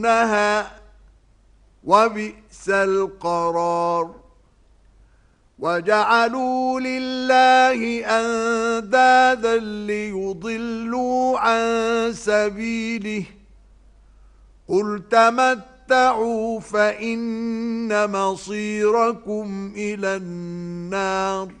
يصلونها وبئس القرار وجعلوا لله أندادا ليضلوا عن سبيله قل تمتعوا فإن مصيركم إلى النار